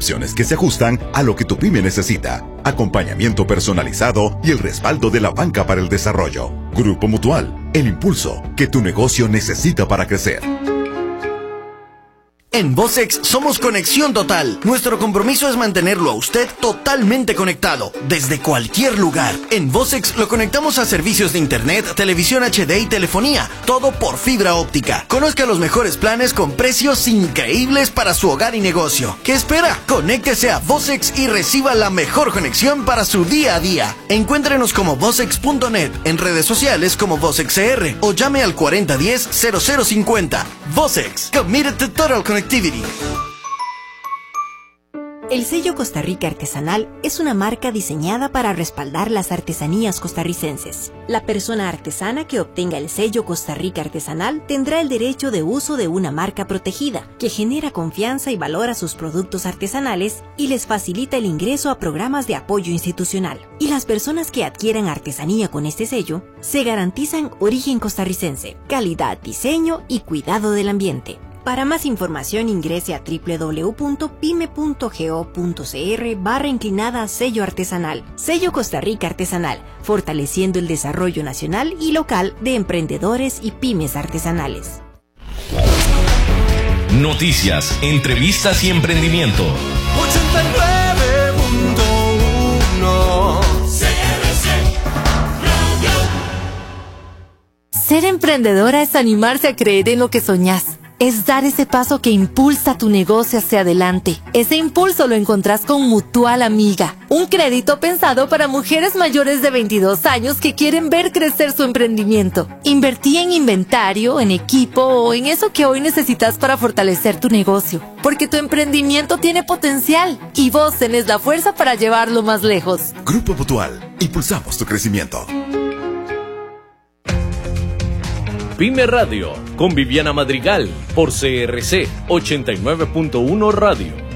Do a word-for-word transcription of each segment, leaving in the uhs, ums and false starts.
opciones que se ajustan a lo que tu pyme necesita, acompañamiento personalizado y el respaldo de la banca para el desarrollo. Grupo Mutual, el impulso que tu negocio necesita para crecer. En Vocex somos conexión total. Nuestro compromiso es mantenerlo a usted totalmente conectado, desde cualquier lugar. En Vocex lo conectamos a servicios de internet, televisión H D y telefonía, todo por fibra óptica. Conozca los mejores planes con precios increíbles para su hogar y negocio. ¿Qué espera? Conéctese a Vocex y reciba la mejor conexión para su día a día. Encuéntrenos como vocex punto net, en redes sociales como VocexCR o llame al cuarenta diez cero cero cincuenta. Vocex, committed to total connectivity. El sello Costa Rica Artesanal es una marca diseñada para respaldar las artesanías costarricenses. La persona artesana que obtenga el sello Costa Rica Artesanal tendrá el derecho de uso de una marca protegida, que genera confianza y valora sus productos artesanales y les facilita el ingreso a programas de apoyo institucional. Y las personas que adquieran artesanía con este sello se garantizan origen costarricense, calidad, diseño y cuidado del ambiente. Para más información ingrese a doble u doble u doble u punto pyme punto go punto cr barra inclinada sello artesanal. Sello Costa Rica Artesanal, fortaleciendo el desarrollo nacional y local de emprendedores y pymes artesanales. Noticias, entrevistas y emprendimiento. ochenta y nueve punto uno C R C Radio. Ser emprendedora es animarse a creer en lo que soñás. Es dar ese paso que impulsa tu negocio hacia adelante. Ese impulso lo encontrás con Mutual Amiga, un crédito pensado para mujeres mayores de veintidós años que quieren ver crecer su emprendimiento. Invertí en inventario, en equipo o en eso que hoy necesitas para fortalecer tu negocio, porque tu emprendimiento tiene potencial y vos tenés la fuerza para llevarlo más lejos. Grupo Mutual, impulsamos tu crecimiento. Pyme Radio, con Viviana Madrigal, por C R C ochenta y nueve punto uno Radio.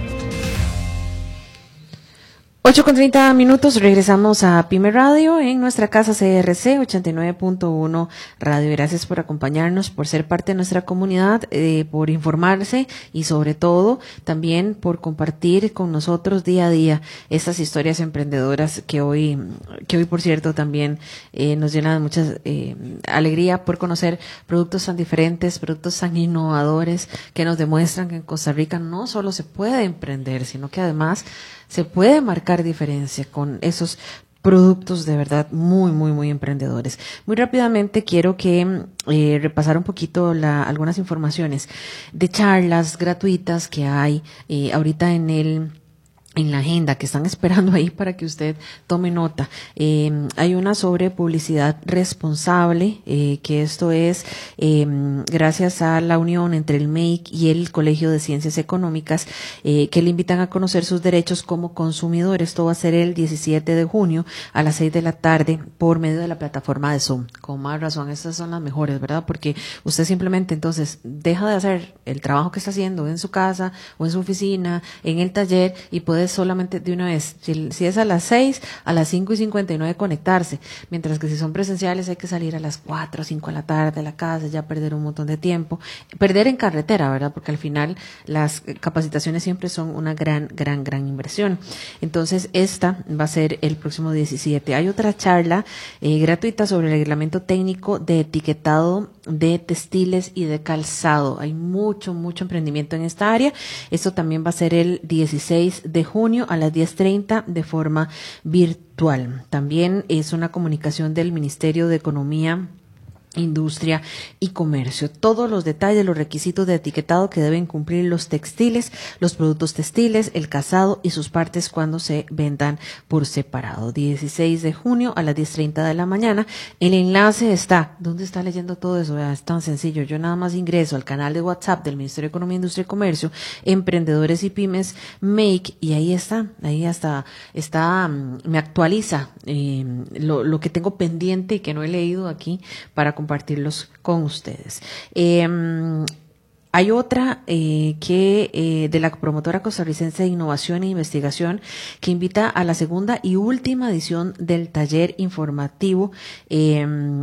ocho con treinta minutos, regresamos a Pyme Radio en nuestra casa C R C ochenta y nueve punto uno Radio. Gracias por acompañarnos, por ser parte de nuestra comunidad, eh, por informarse y sobre todo también por compartir con nosotros día a día estas historias emprendedoras que hoy, que hoy por cierto también eh, nos llenan de mucha eh, alegría por conocer productos tan diferentes, productos tan innovadores que nos demuestran que en Costa Rica no solo se puede emprender, sino que además se puede marcar diferencia con esos productos de verdad muy, muy, muy emprendedores. Muy rápidamente quiero que eh, repasar un poquito la, algunas informaciones de charlas gratuitas que hay eh, ahorita en el en la agenda que están esperando ahí para que usted tome nota. Eh, hay una sobre publicidad responsable, eh, que esto es eh, gracias a la unión entre el M E I C y el Colegio de Ciencias Económicas, eh, que le invitan a conocer sus derechos como consumidor. Esto va a ser el diecisiete de junio a las seis de la tarde por medio de la plataforma de Zoom. Con más razón, estas son las mejores, ¿verdad? Porque usted simplemente entonces deja de hacer el trabajo que está haciendo en su casa o en su oficina, en el taller, y puede solamente de una vez, si, si es a las seis, a las cinco y cincuenta y nueve conectarse, mientras que si son presenciales hay que salir a las cuatro o cinco de la tarde de la casa, ya perder un montón de tiempo, perder en carretera, ¿verdad? Porque al final las capacitaciones siempre son una gran, gran, gran inversión. Entonces esta va a ser el próximo diecisiete. Hay otra charla eh, gratuita sobre el reglamento técnico de etiquetado de textiles y de calzado. Hay mucho, mucho emprendimiento en esta área. Esto también va a ser el dieciséis de junio a las diez treinta de forma virtual. También es una comunicación del Ministerio de Economía, Industria y Comercio. Todos los detalles, los requisitos de etiquetado que deben cumplir los textiles, los productos textiles, el calzado y sus partes cuando se vendan por separado. dieciséis de junio a las diez treinta de la mañana. El enlace está, ¿dónde está leyendo todo eso? Es tan sencillo. Yo nada más ingreso al canal de WhatsApp del Ministerio de Economía, Industria y Comercio, Emprendedores y Pymes M E I C, y ahí está, ahí hasta está, me actualiza eh, lo, lo que tengo pendiente y que no he leído aquí para compartirlos con ustedes. Eh, Hay otra eh, que eh, de la promotora costarricense de innovación e investigación que invita a la segunda y última edición del taller informativo eh,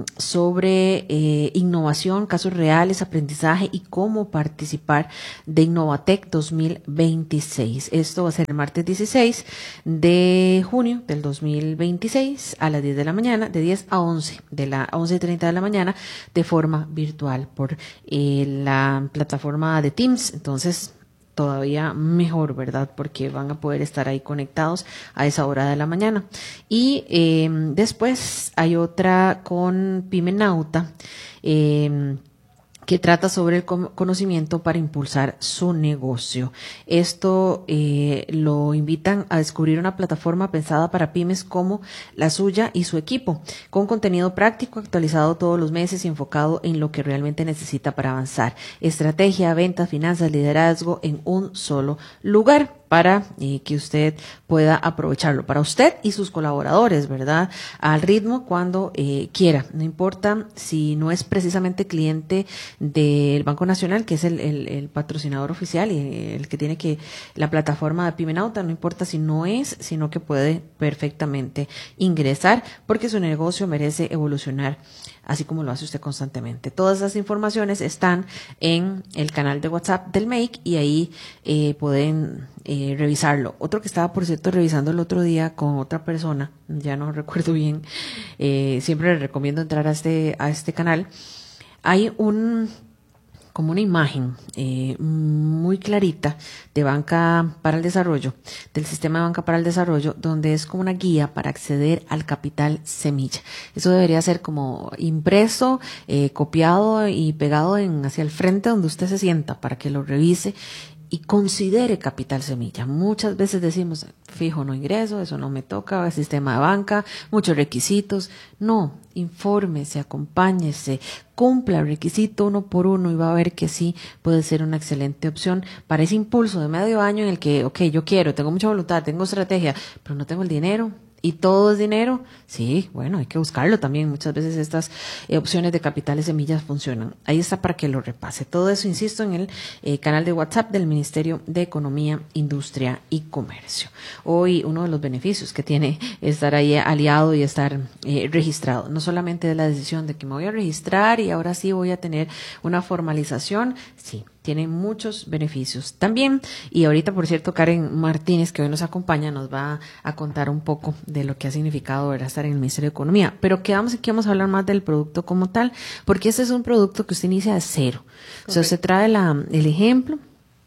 sobre eh, innovación, casos reales, aprendizaje y cómo participar de Innovatec dos mil veintiséis. Esto va a ser el martes dieciséis de junio del dos mil veintiséis a las diez de la mañana, de diez a once, de la once y treinta de la mañana, de forma virtual por eh, la plataforma forma de Teams. Entonces todavía mejor, ¿verdad? Porque van a poder estar ahí conectados a esa hora de la mañana. Y eh, después hay otra con Pimenauta, eh, que trata sobre el conocimiento para impulsar su negocio. Esto eh, lo invitan a descubrir una plataforma pensada para pymes como la suya y su equipo, con contenido práctico actualizado todos los meses y enfocado en lo que realmente necesita para avanzar. Estrategia, ventas, finanzas, liderazgo en un solo lugar, para eh, que usted pueda aprovecharlo para usted y sus colaboradores, ¿verdad? Al ritmo cuando eh, quiera. No importa si no es precisamente cliente del Banco Nacional, que es el, el, el patrocinador oficial y el que tiene que la plataforma de Pimenauta, no importa si no es, sino que puede perfectamente ingresar porque su negocio merece evolucionar así como lo hace usted constantemente. Todas esas informaciones están en el canal de WhatsApp del M E I C y ahí eh, pueden eh, revisarlo. Otro que estaba, por cierto, revisando el otro día con otra persona, ya no recuerdo bien, eh, siempre le recomiendo entrar a este, a este canal. Hay un... como una imagen eh, muy clarita de Banca para el Desarrollo, del sistema de Banca para el Desarrollo, donde es como una guía para acceder al capital semilla. Eso debería ser como impreso, eh, copiado y pegado en hacia el frente donde usted se sienta para que lo revise y considere capital semilla. Muchas veces decimos, fijo, no ingreso, eso no me toca, el sistema de banca, muchos requisitos. No, infórmese, acompáñese, cumpla el requisito uno por uno y va a ver que sí puede ser una excelente opción para ese impulso de medio año en el que, ok, yo quiero, tengo mucha voluntad, tengo estrategia, pero no tengo el dinero. ¿Y todo es dinero? Sí, bueno, hay que buscarlo también. Muchas veces estas eh, opciones de capitales semillas funcionan. Ahí está para que lo repase. Todo eso, insisto, en el eh, canal de WhatsApp del Ministerio de Economía, Industria y Comercio. Hoy uno de los beneficios que tiene estar ahí aliado y estar eh, registrado. No solamente de la decisión de que me voy a registrar y ahora sí voy a tener una formalización. Sí, tiene muchos beneficios también. Y ahorita, por cierto, Karen Martínez, que hoy nos acompaña, nos va a contar un poco de lo que ha significado, ¿verdad?, estar en el Ministerio de Economía. Pero quedamos aquí, vamos a hablar más del producto como tal, porque este es un producto que usted inicia de cero. Okay. O sea, usted trae la, el ejemplo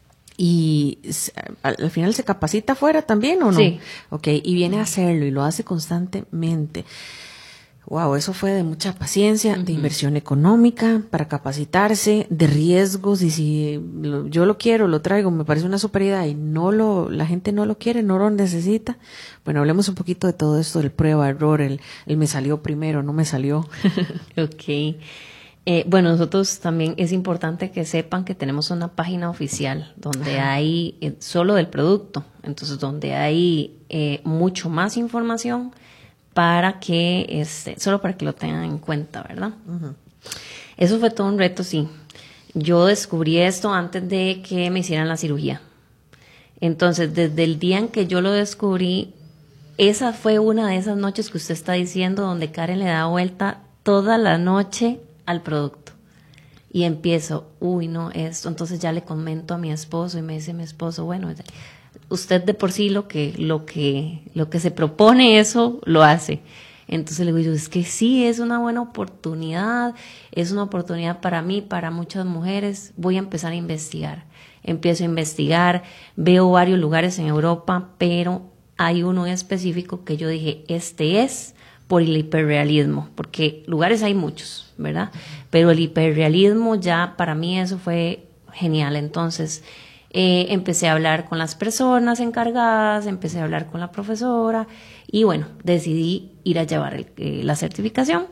y al final se capacita afuera también, ¿o no? Sí. Ok, y viene a hacerlo y lo hace constantemente. Wow, eso fue de mucha paciencia, uh-huh. de inversión económica para capacitarse, de riesgos, y si lo, yo lo quiero, lo traigo, me parece una super idea y no lo, la gente no lo quiere, no lo necesita. Bueno, hablemos un poquito de todo esto, del prueba, error, el, el me salió primero, no me salió. Ok. Eh, bueno, nosotros también es importante que sepan que tenemos una página oficial donde Ajá. hay eh, solo del producto, entonces donde hay eh, mucho más información para que, este, solo para que lo tengan en cuenta, ¿verdad? Uh-huh. Eso fue todo un reto, sí. Yo descubrí esto antes de que me hicieran la cirugía. Entonces, desde el día en que yo lo descubrí, esa fue una de esas noches que usted está diciendo, donde Karen le da vuelta toda la noche al producto. Y empiezo, uy, no, esto. Entonces ya le comento a mi esposo y me dice mi esposo, bueno, usted de por sí lo que, lo que, lo que se propone, eso lo hace. Entonces le digo yo, es que sí, es una buena oportunidad, es una oportunidad para mí, para muchas mujeres. Voy a empezar a investigar. Empiezo a investigar, veo varios lugares en Europa, pero hay uno en específico que yo dije, este es por el hiperrealismo, porque lugares hay muchos, ¿verdad? Pero el hiperrealismo ya para mí eso fue genial. Entonces eh, empecé a hablar con las personas encargadas, empecé a hablar con la profesora y bueno, decidí ir a llevar el, eh, la certificación.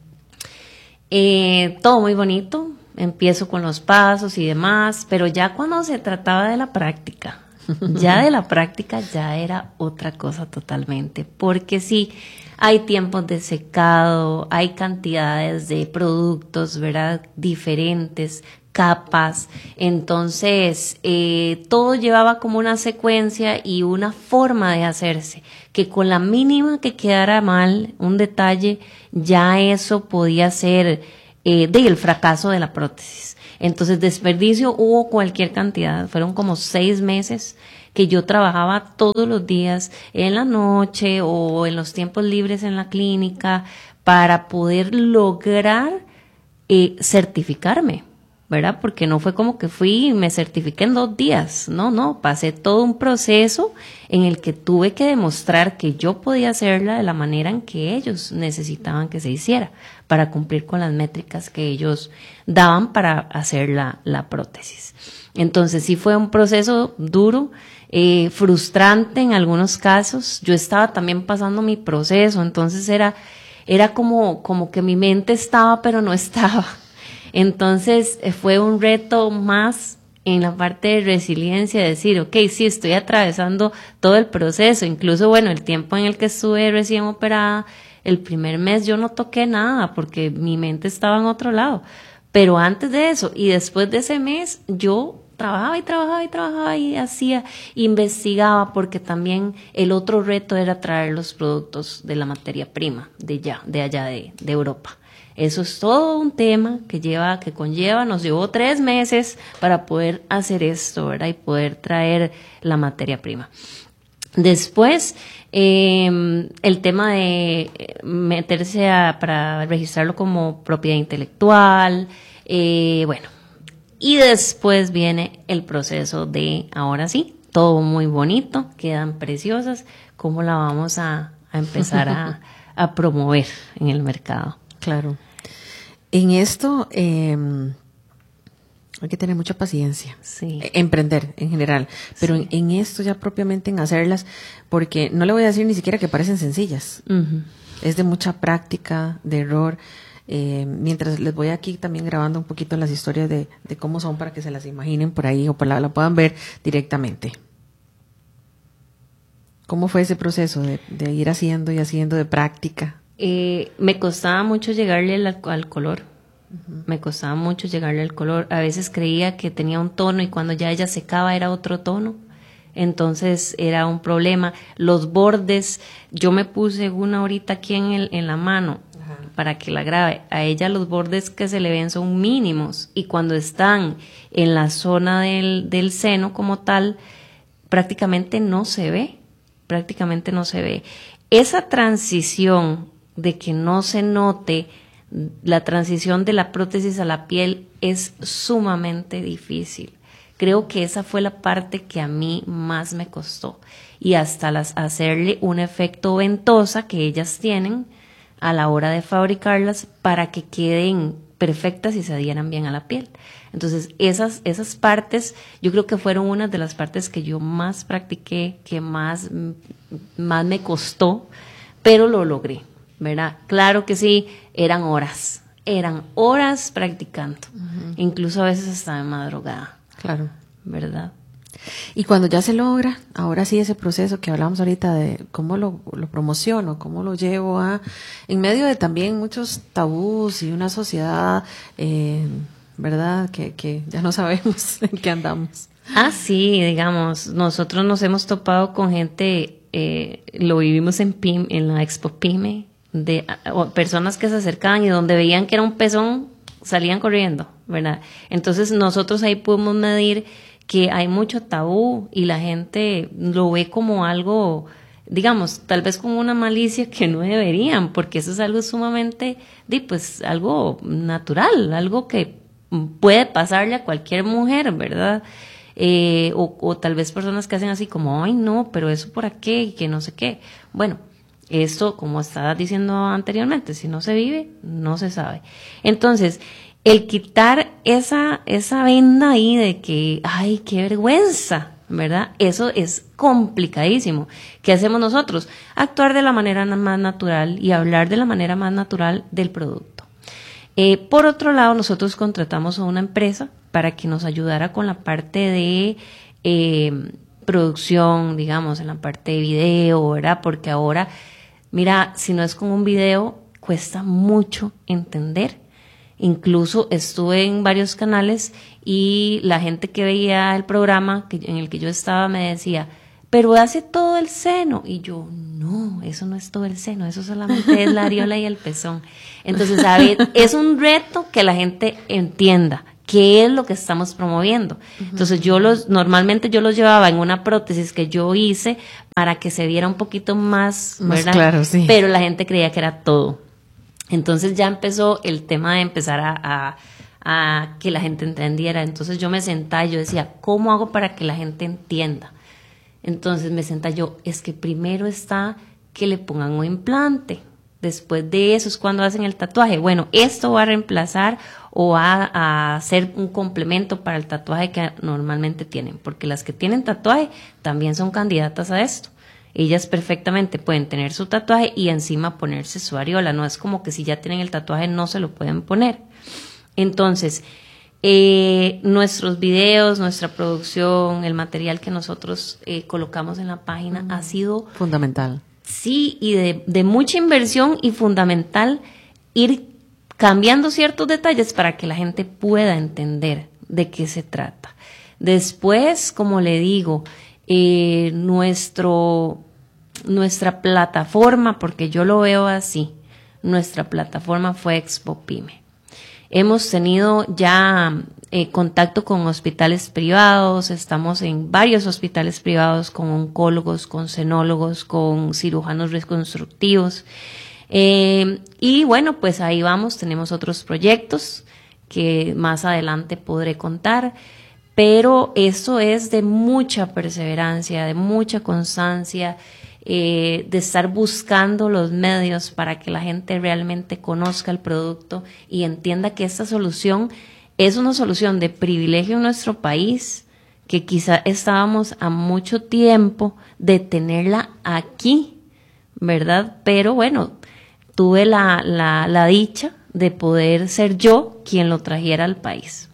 Eh, todo muy bonito, empiezo con los pasos y demás, pero ya cuando se trataba de la práctica, ya de la práctica ya era otra cosa totalmente, porque sí, hay tiempos de secado, hay cantidades de productos, ¿verdad?, diferentes, capas. Entonces, eh, todo llevaba como una secuencia y una forma de hacerse, que con la mínima que quedara mal, un detalle, ya eso podía ser eh, del fracaso de la prótesis. Entonces, desperdicio hubo cualquier cantidad, fueron como seis meses que yo trabajaba todos los días, en la noche o en los tiempos libres en la clínica, para poder lograr eh, certificarme, ¿verdad? Porque no fue como que fui y me certifiqué en dos días, no, no, pasé todo un proceso en el que tuve que demostrar que yo podía hacerla de la manera en que ellos necesitaban que se hiciera, para cumplir con las métricas que ellos daban para hacer la, la prótesis. Entonces sí fue un proceso duro, eh, frustrante en algunos casos. Yo estaba también pasando mi proceso, entonces era, era como, como que mi mente estaba pero no estaba. Entonces eh, fue un reto más en la parte de resiliencia, de decir, ok, sí, estoy atravesando todo el proceso, incluso, bueno, el tiempo en el que estuve recién operada, el primer mes yo no toqué nada porque mi mente estaba en otro lado, pero antes de eso y después de ese mes yo trabajaba y trabajaba y trabajaba y hacía, investigaba, porque también el otro reto era traer los productos de la materia prima de ya, de allá de, de Europa. Eso es todo un tema que lleva, que conlleva, nos llevó tres meses para poder hacer esto, ¿verdad? Y poder traer la materia prima. Después, eh, el tema de meterse a, para registrarlo como propiedad intelectual, eh, bueno. Y después viene el proceso de, ahora sí, todo muy bonito, quedan preciosas, ¿cómo la vamos a, a empezar a, a promover en el mercado? Claro. En esto eh, hay que tener mucha paciencia. Sí. Emprender en general. Pero Sí. en, en esto ya propiamente en hacerlas, porque no le voy a decir ni siquiera que parecen sencillas. Uh-huh. Es de mucha práctica, de error. Eh, mientras les voy aquí también grabando un poquito las historias de, de cómo son para que se las imaginen por ahí o para la, la puedan ver directamente. ¿Cómo fue ese proceso de, de ir haciendo y haciendo de práctica? Eh, me costaba mucho llegarle al, al color. Uh-huh. Me costaba mucho llegarle al color. A veces creía que tenía un tono y cuando ya ella secaba era otro tono. Entonces era un problema. Los bordes, yo me puse una ahorita aquí en, el, en la mano uh-huh. para que la grabe. A ella los bordes que se le ven son mínimos y cuando están en la zona del, del seno como tal, prácticamente no se ve. Prácticamente no se ve. Esa transición de que no se note la transición de la prótesis a la piel es sumamente difícil. Creo que esa fue la parte que a mí más me costó. Y hasta las, hacerle un efecto ventosa que ellas tienen a la hora de fabricarlas para que queden perfectas y se adhieran bien a la piel. Entonces, esas, esas partes, yo creo que fueron unas de las partes que yo más practiqué, que más, más me costó, pero lo logré, ¿verdad? Claro que sí, eran horas, eran horas practicando, uh-huh. incluso a veces hasta de madrugada. Claro. ¿Verdad? Y cuando ya se logra, ahora sí ese proceso que hablamos ahorita de cómo lo, lo promociono, cómo lo llevo a, en medio de también muchos tabús y una sociedad, eh, ¿verdad? Que, que ya no sabemos en qué andamos. Ah, sí, digamos, nosotros nos hemos topado con gente, eh, lo vivimos en P I M, en la Expo Pyme, de o, personas que se acercaban y donde veían que era un pezón, salían corriendo, ¿verdad? Entonces nosotros ahí podemos medir que hay mucho tabú y la gente lo ve como algo, digamos, tal vez con una malicia que no deberían, porque eso es algo sumamente, pues, algo natural, algo que puede pasarle a cualquier mujer, ¿verdad? Eh, o, o tal vez personas que hacen así como, ay no, pero eso por qué y que no sé qué. Bueno, esto, como estaba diciendo anteriormente, si no se vive, no se sabe. Entonces, el quitar esa, esa venda ahí de que, ay, qué vergüenza, ¿verdad? Eso es complicadísimo. ¿Qué hacemos nosotros? Actuar de la manera más natural y hablar de la manera más natural del producto. Eh, por otro lado, nosotros contratamos a una empresa para que nos ayudara con la parte de eh, producción, digamos, en la parte de video, ¿verdad? Porque ahora, mira, si no es con un video, cuesta mucho entender Incluso estuve en varios canales y la gente que veía el programa que, en el que yo estaba me decía, pero hace todo el seno. Y yo, no, eso no es todo el seno, eso solamente es la areola y el pezón. Entonces, a ver, es un reto que la gente entienda qué es lo que estamos promoviendo. Uh-huh. Entonces, yo los, normalmente yo los llevaba en una prótesis que yo hice para que se viera un poquito más, más ¿verdad? Claro, sí. Pero la gente creía que era todo. Entonces ya empezó el tema de empezar a, a, a que la gente entendiera. Entonces yo me sentaba y yo decía, ¿cómo hago para que la gente entienda? Entonces me sentaba yo, es que primero está que le pongan un implante. Después de eso es cuando hacen el tatuaje. Bueno, esto va a reemplazar o va a ser un complemento para el tatuaje que normalmente tienen. Porque las que tienen tatuaje también son candidatas a esto. Ellas perfectamente pueden tener su tatuaje y encima ponerse su areola. No es como que si ya tienen el tatuaje no se lo pueden poner. Entonces, eh, nuestros videos, nuestra producción, el material que nosotros eh, colocamos en la página mm. ha sido... fundamental. Sí, y de, de mucha inversión y fundamental ir cambiando ciertos detalles para que la gente pueda entender de qué se trata. Después, como le digo... Eh, nuestro, nuestra plataforma, porque yo lo veo así, nuestra plataforma fue Expopime. Hemos tenido ya eh, contacto con hospitales privados, estamos en varios hospitales privados con oncólogos, con cenólogos, con cirujanos reconstructivos. Eh, y bueno, pues ahí vamos, tenemos otros proyectos que más adelante podré contar. Pero eso es de mucha perseverancia, de mucha constancia, eh, de estar buscando los medios para que la gente realmente conozca el producto y entienda que esta solución es una solución de privilegio en nuestro país, que quizá estábamos a mucho tiempo de tenerla aquí, ¿verdad? Pero bueno, tuve la, la, la dicha de poder ser yo quien lo trajera al país.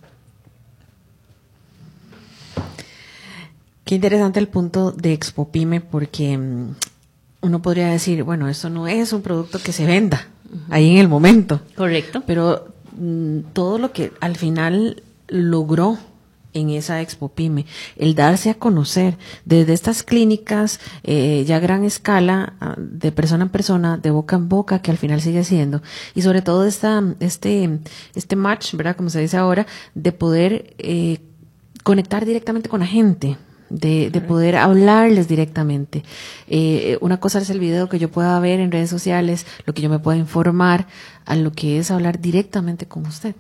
Qué interesante el punto de Expopime, porque um, uno podría decir, bueno, esto no es un producto que se venda uh-huh. ahí en el momento. Correcto. Pero um, todo lo que al final logró en esa Expopime, el darse a conocer desde estas clínicas eh, ya a gran escala, de persona en persona, de boca en boca, que al final sigue siendo, y sobre todo esta, este, este match, ¿verdad? Como se dice ahora, de poder eh, conectar directamente con la gente. De, de poder hablarles directamente. Eh, una cosa es el video que yo pueda ver en redes sociales, lo que yo me pueda informar, a lo que es hablar directamente con usted.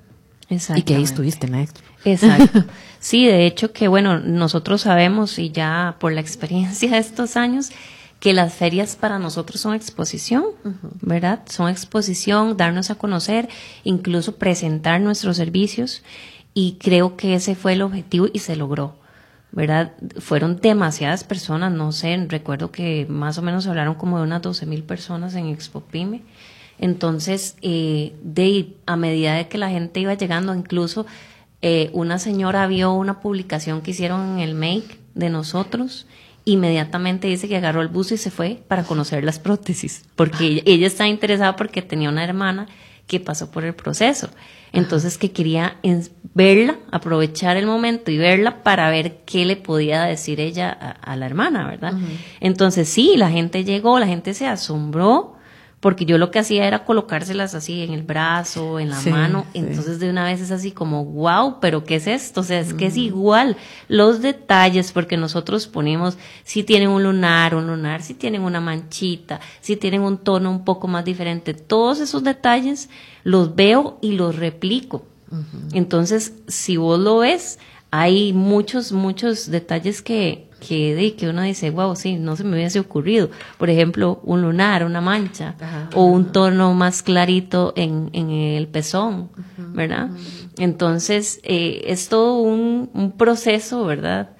Y que ahí estuviste, maestro. Exacto. Sí, de hecho que bueno, nosotros sabemos y ya por la experiencia de estos años que las ferias para nosotros son exposición, uh-huh. ¿verdad? Son exposición, darnos a conocer, incluso presentar nuestros servicios y creo que ese fue el objetivo y se logró. ¿Verdad? Fueron demasiadas personas, no sé, recuerdo que más o menos hablaron como de unas doce mil personas en Expopime. Entonces, eh, de a medida de que la gente iba llegando, incluso eh, una señora vio una publicación que hicieron en el Make de nosotros, inmediatamente dice que agarró el bus y se fue para conocer las prótesis, porque ella, ella estaba interesada porque tenía una hermana que pasó por el proceso. Entonces que quería verla, aprovechar el momento y verla para ver qué le podía decir ella a, a la hermana, ¿verdad? Uh-huh. Entonces sí, la gente llegó, la gente se asombró, porque yo lo que hacía era colocárselas así en el brazo, en la sí, mano, sí. Entonces de una vez es así como, wow, pero ¿qué es esto? O sea, es uh-huh. que es igual, los detalles, porque nosotros ponemos, si tienen un lunar, un lunar, si tienen una manchita, si tienen un tono un poco más diferente, todos esos detalles los veo y los replico. Uh-huh. Entonces, si vos lo ves, hay muchos, muchos detalles que, que, de, que uno dice, wow, sí, no se me hubiese ocurrido. Por ejemplo, un lunar, una mancha, ajá, o un tono más clarito en, en el pezón, uh-huh, ¿verdad? Uh-huh. Entonces, eh, es todo un, un proceso, ¿verdad?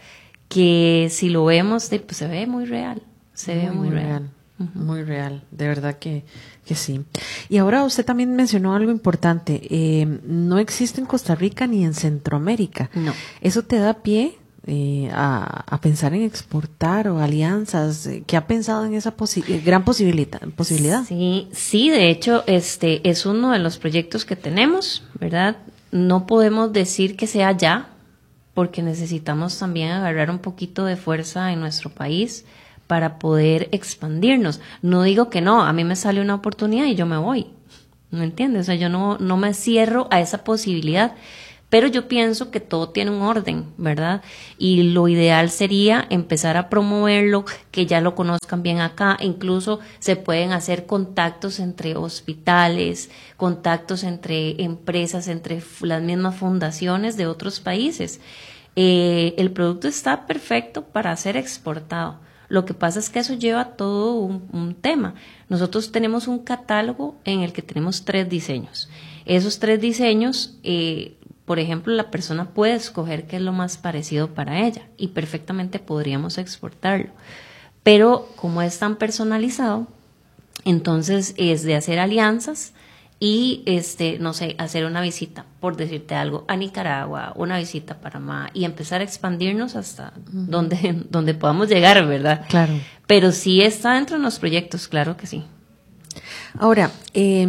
Que si lo vemos, pues se ve muy real, se muy, ve muy, muy real. real. Uh-huh. Muy real, de verdad que, que sí. Y ahora usted también mencionó algo importante, eh, no existe en Costa Rica ni en Centroamérica. No. Eso te da pie eh, a, a pensar en exportar o alianzas? ¿Qué ha pensado en esa posi- gran posibilidad, posibilidad? Sí, sí, de hecho, este es uno de los proyectos que tenemos, ¿verdad? No podemos decir que sea ya, porque necesitamos también agarrar un poquito de fuerza en nuestro país para poder expandirnos. No digo que no, a mí me sale una oportunidad y yo me voy, ¿me entiendes? O sea, yo no, no me cierro a esa posibilidad. Pero yo pienso que todo tiene un orden, ¿verdad? Y lo ideal sería empezar a promoverlo, que ya lo conozcan bien acá. Incluso se pueden hacer contactos entre hospitales, contactos entre empresas, entre las mismas fundaciones de otros países. Eh, el producto está perfecto para ser exportado. Lo que pasa es que eso lleva todo un, un tema. Nosotros tenemos un catálogo en el que tenemos tres diseños. Esos tres diseños... Eh, Por ejemplo, la persona puede escoger qué es lo más parecido para ella y perfectamente podríamos exportarlo. Pero como es tan personalizado, entonces es de hacer alianzas y, este, no sé, hacer una visita, por decirte algo, a Nicaragua, una visita a Panamá y empezar a expandirnos hasta uh-huh. donde, donde podamos llegar, ¿verdad? Claro. Pero sí está dentro de los proyectos, claro que sí. Ahora, eh,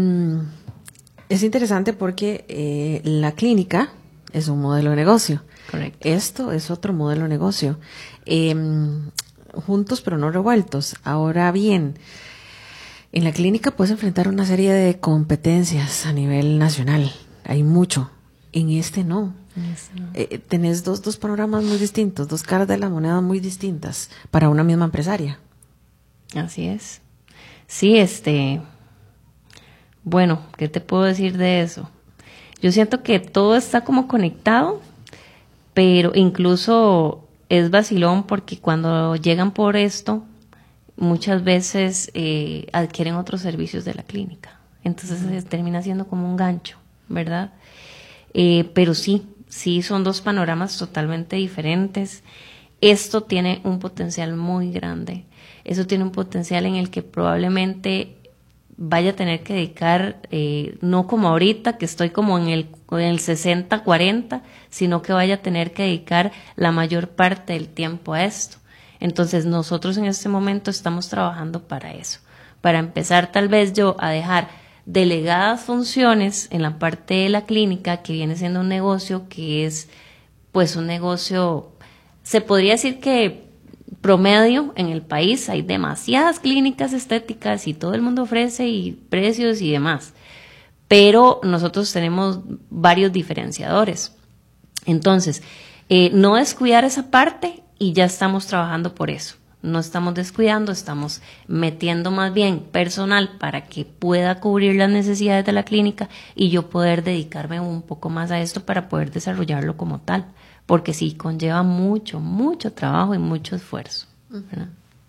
es interesante porque eh, la clínica es un modelo de negocio. Correcto. Esto es otro modelo de negocio. Eh, juntos pero no revueltos. Ahora bien, en la clínica puedes enfrentar una serie de competencias a nivel nacional. Hay mucho. En este no. Yes, no. Eh, tenés dos, dos panoramas muy distintos, dos caras de la moneda muy distintas para una misma empresaria. Así es. Sí, este... Bueno, ¿qué te puedo decir de eso? Yo siento que todo está como conectado, pero incluso es vacilón porque cuando llegan por esto, muchas veces eh, adquieren otros servicios de la clínica. Entonces uh-huh. termina siendo como un gancho, ¿verdad? Eh, pero sí, sí son dos panoramas totalmente diferentes. Esto tiene un potencial muy grande. Eso tiene un potencial en el que probablemente vaya a tener que dedicar, eh, no como ahorita, que estoy como en el, en el sesenta cuarenta, sino que vaya a tener que dedicar la mayor parte del tiempo a esto. Entonces nosotros en este momento estamos trabajando para eso, para empezar tal vez yo a dejar delegadas funciones en la parte de la clínica, que viene siendo un negocio que es pues un negocio, se podría decir que promedio en el país. Hay demasiadas clínicas estéticas y todo el mundo ofrece y precios y demás, pero nosotros tenemos varios diferenciadores. Entonces, eh, no descuidar esa parte y ya estamos trabajando por eso. No estamos descuidando, estamos metiendo más bien personal para que pueda cubrir las necesidades de la clínica y yo poder dedicarme un poco más a esto para poder desarrollarlo como tal. Porque sí, conlleva mucho, mucho trabajo y mucho esfuerzo, ¿verdad?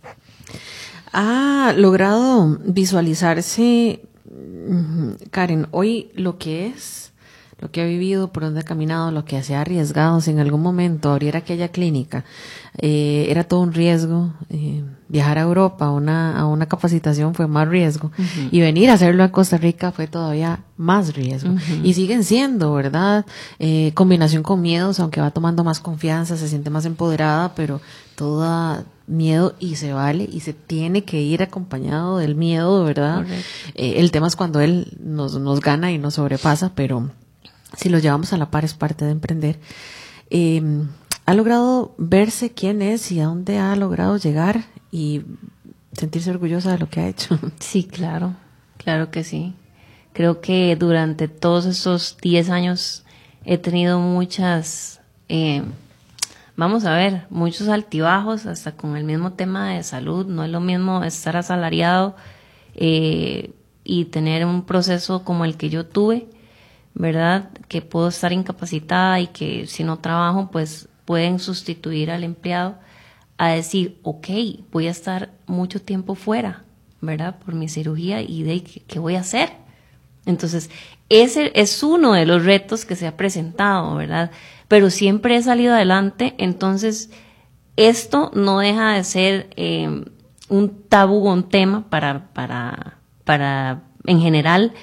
¿Ha logrado visualizarse, Karen, hoy lo que es, lo que ha vivido, por donde ha caminado, lo que se ha arriesgado? Si en algún momento abriera aquella clínica, eh, era todo un riesgo, eh, viajar a Europa a una, a una capacitación fue más riesgo, uh-huh. y venir a hacerlo a Costa Rica fue todavía más riesgo, uh-huh. y siguen siendo, ¿verdad? Eh, combinación con miedos, aunque va tomando más confianza, se siente más empoderada, pero toda miedo y se vale y se tiene que ir acompañado del miedo, ¿verdad? Eh, el tema es cuando él nos, nos gana y nos sobrepasa, pero si lo llevamos a la par es parte de emprender. Eh, ¿Ha logrado verse quién es y a dónde ha logrado llegar y sentirse orgullosa de lo que ha hecho? Sí, claro, claro que sí. Creo que durante todos estos diez años he tenido muchas, eh, vamos a ver, muchos altibajos, hasta con el mismo tema de salud. No es lo mismo estar asalariado eh, y tener un proceso como el que yo tuve, ¿verdad? Que puedo estar incapacitada y que si no trabajo, pues pueden sustituir al empleado, a decir, ok, voy a estar mucho tiempo fuera, ¿verdad? Por mi cirugía y de qué, qué voy a hacer. Entonces, ese es uno de los retos que se ha presentado, ¿verdad? Pero siempre he salido adelante. Entonces, esto no deja de ser eh, un tabú, un tema para, para, para, en general,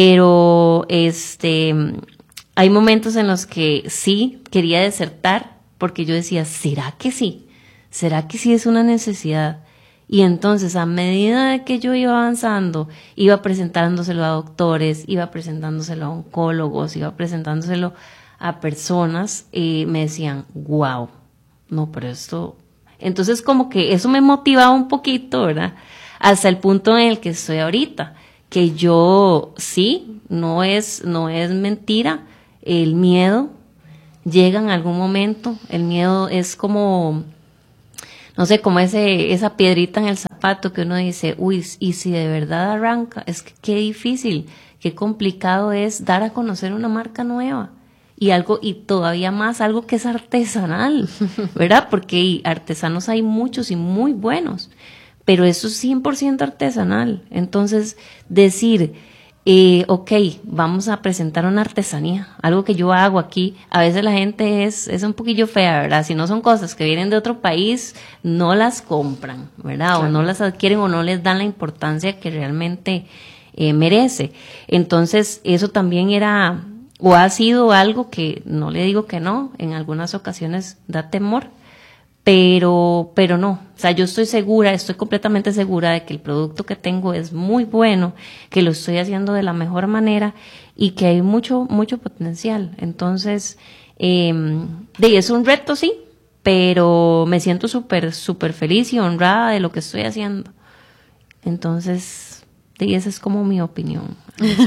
pero este, hay momentos en los que sí quería desertar, porque yo decía, ¿será que sí? ¿Será que sí es una necesidad? Y entonces, a medida de que yo iba avanzando, iba presentándoselo a doctores, iba presentándoselo a oncólogos, iba presentándoselo a personas, y me decían, wow, no, pero esto... Entonces, como que eso me motivaba un poquito, ¿verdad? Hasta el punto en el que estoy ahorita, que yo, sí, no es, no es mentira, el miedo llega en algún momento, el miedo es como... No sé, como ese, esa piedrita en el zapato que uno dice, uy, y si de verdad arranca, es que qué difícil, qué complicado es dar a conocer una marca nueva. Y algo, y todavía más, algo que es artesanal, ¿verdad? Porque artesanos hay muchos y muy buenos, pero eso es cien por ciento artesanal. Entonces, decir, eh, ok, vamos a presentar una artesanía, algo que yo hago aquí. A veces la gente es, es un poquillo fea, ¿verdad? Si no son cosas que vienen de otro país, no las compran, ¿verdad? Claro. O no las adquieren o no les dan la importancia que realmente eh, merece. Entonces, eso también era, o ha sido algo que, no le digo que no, en algunas ocasiones da temor, pero, pero no, o sea, yo estoy segura, estoy completamente segura de que el producto que tengo es muy bueno, que lo estoy haciendo de la mejor manera y que hay mucho, mucho potencial. Entonces, eh, de, es un reto, sí, pero me siento súper, súper feliz y honrada de lo que estoy haciendo. Entonces, de, esa es como mi opinión.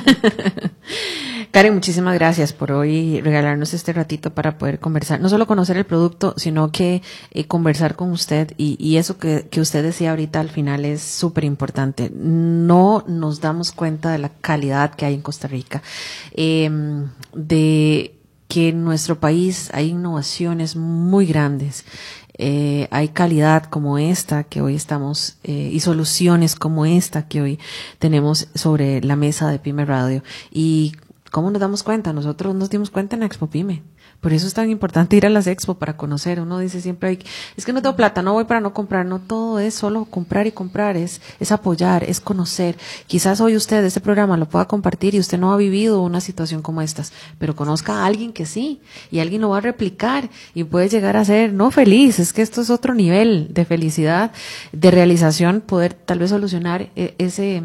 Karen, muchísimas gracias por hoy regalarnos este ratito para poder conversar, no solo conocer el producto, sino que eh, conversar con usted y, y eso que, que usted decía ahorita al final es súper importante. No nos damos cuenta de la calidad que hay en Costa Rica, eh, de que en nuestro país hay innovaciones muy grandes. Eh, hay calidad como esta que hoy estamos eh, y soluciones como esta que hoy tenemos sobre la mesa de Pyme Radio. Y ¿cómo nos damos cuenta? Nosotros nos dimos cuenta en Expo Pyme. Por eso es tan importante ir a las Expo para conocer. Uno dice siempre, es que no tengo plata, no voy para no comprar. No, todo es solo comprar y comprar, es, es apoyar, es conocer. Quizás hoy usted este programa lo pueda compartir y usted no ha vivido una situación como estas, pero conozca a alguien que sí, y alguien lo va a replicar y puede llegar a ser, no feliz, es que esto es otro nivel de felicidad, de realización, poder tal vez solucionar ese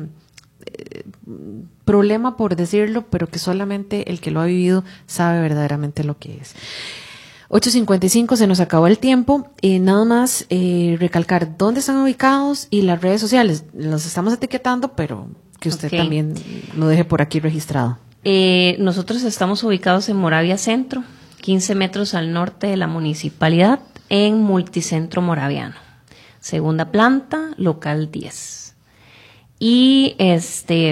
problema, por decirlo, pero que solamente el que lo ha vivido sabe verdaderamente lo que es. ocho cincuenta y cinco, se nos acabó el tiempo. Eh, nada más eh, recalcar dónde están ubicados y las redes sociales. Los estamos etiquetando, pero que usted okay. también lo deje por aquí registrado. Eh, nosotros estamos ubicados en Moravia Centro, quince metros al norte de la municipalidad, en Multicentro Moraviano. Segunda planta, local diez. Y este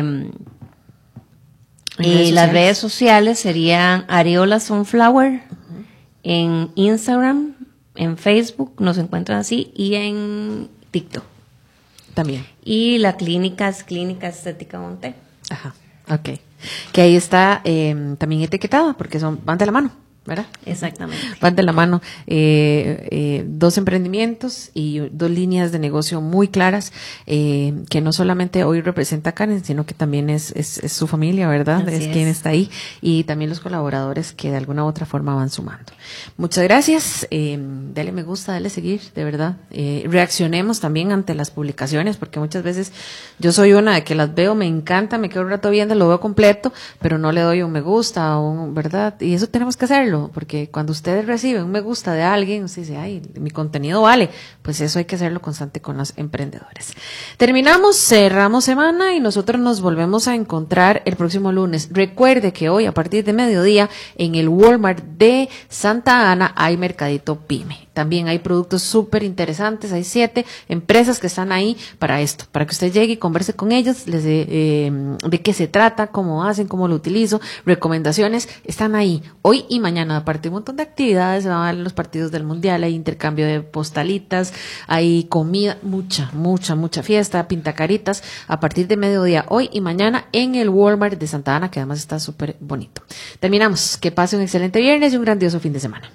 eh, las redes sociales serían Areola Sunflower, uh-huh. en Instagram, en Facebook, nos encuentran así, y en TikTok. También. Y la clínica es Clínica Estética Monte. Ajá, ok. Que ahí está eh, también etiquetada, porque son, van de la mano, ¿verdad? Exactamente. Van de la mano. Eh, eh, dos emprendimientos y dos líneas de negocio muy claras, eh, que no solamente hoy representa a Karen, sino que también es, es, es su familia, ¿verdad? Es, es quien está ahí, y también los colaboradores que de alguna u otra forma van sumando. Muchas gracias. Eh, dale me gusta, dale seguir, de verdad. Eh, reaccionemos también ante las publicaciones, porque muchas veces yo soy una de que las veo, me encanta, me quedo un rato viendo, lo veo completo, pero no le doy un me gusta, un, ¿verdad? Y eso tenemos que hacerlo, porque cuando ustedes reciben un me gusta de alguien, usted dice, ay, mi contenido vale, pues eso hay que hacerlo constante con los emprendedores. Terminamos, cerramos semana y nosotros nos volvemos a encontrar el próximo lunes. Recuerde que hoy a partir de mediodía en el Walmart de Santa Ana hay Mercadito Pyme. También hay productos súper interesantes, hay siete empresas que están ahí para esto, para que usted llegue y converse con ellos, les de, eh, de qué se trata, cómo hacen, cómo lo utilizo, recomendaciones, están ahí hoy y mañana. Aparte un montón de actividades, van a haber los partidos del mundial, hay intercambio de postalitas, hay comida, mucha, mucha, mucha fiesta, pintacaritas, a partir de mediodía hoy y mañana en el Walmart de Santa Ana, que además está súper bonito. Terminamos, que pase un excelente viernes y un grandioso fin de semana.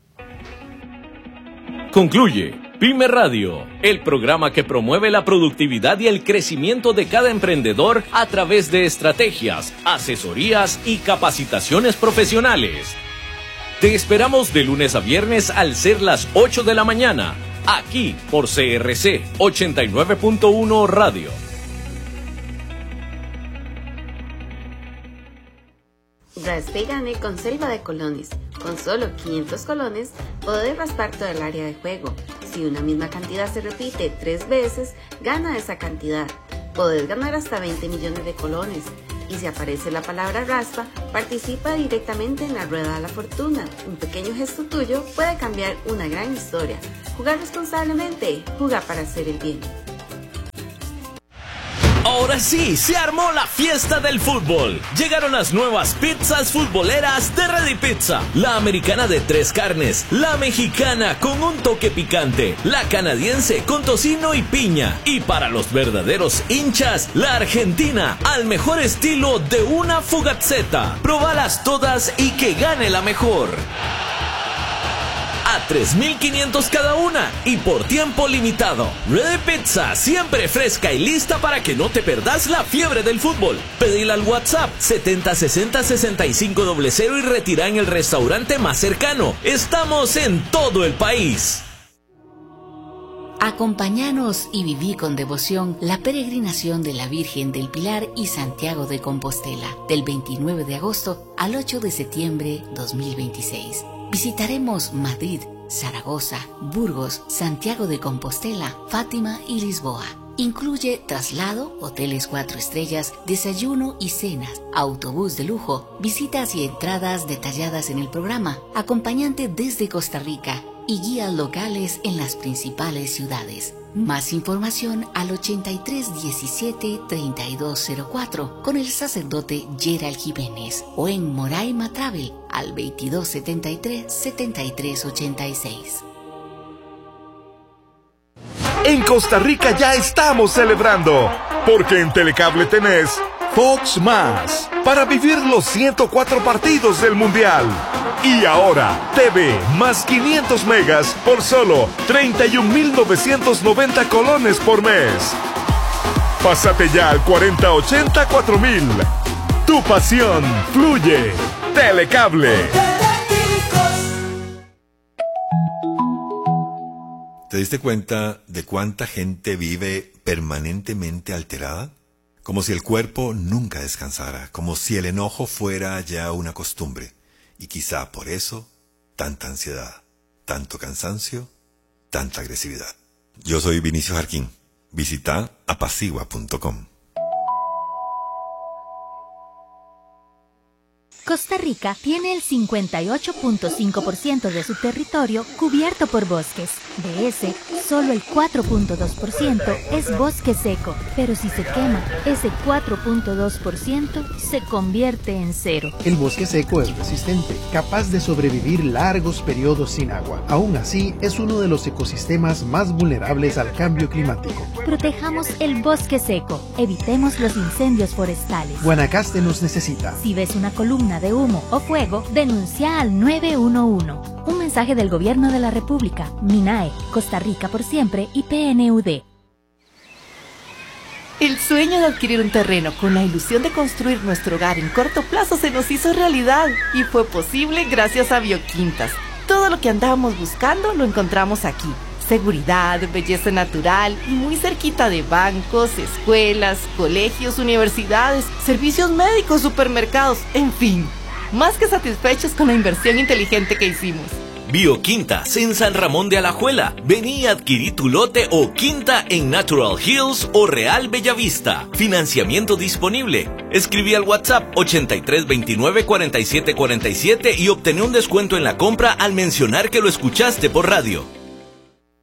Concluye Pyme Radio, el programa que promueve la productividad y el crecimiento de cada emprendedor a través de estrategias, asesorías y capacitaciones profesionales. Te esperamos de lunes a viernes al ser las ocho de la mañana, aquí por C R C ochenta y nueve punto uno Radio. Raspe y gane con Selva de Colones. Con solo quinientos colones, podés raspar todo el área de juego. Si una misma cantidad se repite tres veces, gana esa cantidad. Podés ganar hasta veinte millones de colones. Y si aparece la palabra raspa, participa directamente en la Rueda de la Fortuna. Un pequeño gesto tuyo puede cambiar una gran historia. Jugar responsablemente, juega para hacer el bien. Ahora sí, se armó la fiesta del fútbol. Llegaron las nuevas pizzas futboleras de Ready Pizza. La americana de tres carnes, la mexicana con un toque picante, la canadiense con tocino y piña. Y para los verdaderos hinchas, la argentina al mejor estilo de una fugazzetta. Probalas todas y que gane la mejor. A tres mil quinientos cada una y por tiempo limitado. Ready Pizza, siempre fresca y lista para que no te perdas la fiebre del fútbol. Pedila al WhatsApp setenta sesenta sesenta y cinco cero cero y retira en el restaurante más cercano. Estamos en todo el país. Acompáñanos y viví con devoción la peregrinación de la Virgen del Pilar y Santiago de Compostela, del veintinueve de agosto al ocho de septiembre dos mil veintiséis. Visitaremos Madrid, Zaragoza, Burgos, Santiago de Compostela, Fátima y Lisboa. Incluye traslado, hoteles cuatro estrellas, desayuno y cenas, autobús de lujo, visitas y entradas detalladas en el programa, acompañante desde Costa Rica y guías locales en las principales ciudades. Más información al ochenta y tres diecisiete treinta y dos cero cuatro con el sacerdote Gerald Jiménez o en Moraima Travel al veintidós setenta y tres setenta y tres ochenta y seis. En Costa Rica ya estamos celebrando, porque en Telecable tenés Fox Más para vivir los ciento cuatro partidos del Mundial. Y ahora, T V más quinientos megas por solo treinta y un mil novecientos noventa colones por mes. Pásate ya al cuarenta ochenta cuatro mil. Tu pasión fluye. Telecable. ¿Te diste cuenta de cuánta gente vive permanentemente alterada? Como si el cuerpo nunca descansara, como si el enojo fuera ya una costumbre. Y quizá por eso, tanta ansiedad, tanto cansancio, tanta agresividad. Yo soy Vinicio Jarquín. Visita apacigua punto com. Costa Rica tiene el cincuenta y ocho punto cinco por ciento de su territorio cubierto por bosques. De ese, solo el cuatro punto dos por ciento es bosque seco, pero si se quema, ese cuatro punto dos por ciento se convierte en cero. El bosque seco es resistente, capaz de sobrevivir largos periodos sin agua. Aún así, es uno de los ecosistemas más vulnerables al cambio climático. Protejamos el bosque seco, evitemos los incendios forestales. Guanacaste nos necesita. Si ves una columna de humo o fuego, denuncia al nueve uno uno. Un mensaje del Gobierno de la República, MINAE, Costa Rica por siempre y P N U D. El sueño de adquirir un terreno con la ilusión de construir nuestro hogar en corto plazo se nos hizo realidad y fue posible gracias a Bioquintas. Todo lo que andábamos buscando lo encontramos aquí. Seguridad, belleza natural y muy cerquita de bancos, escuelas, colegios, universidades, servicios médicos, supermercados, en fin. Más que satisfechos con la inversión inteligente que hicimos. Bioquintas en San Ramón de Alajuela. Vení a adquirir tu lote o quinta en Natural Hills o Real Bellavista. Financiamiento disponible. Escribí al WhatsApp ochenta y tres veintinueve cuarenta y siete cuarenta y siete y obtené un descuento en la compra al mencionar que lo escuchaste por radio.